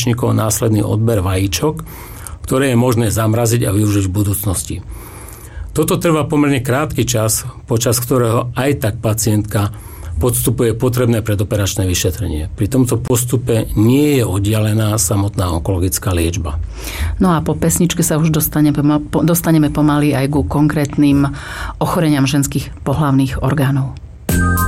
jaječníkov a následný odber vajíčok, ktoré je možné zamraziť a využiť v budúcnosti. Toto trvá pomerne krátky čas, počas ktorého aj tak pacientka podstupuje potrebné predoperačné vyšetrenie. Pri tomto postupe nie je oddialená samotná onkologická liečba. No a po pesničke sa už dostaneme pomaly aj ku konkrétnym ochoreniam ženských pohlavných orgánov.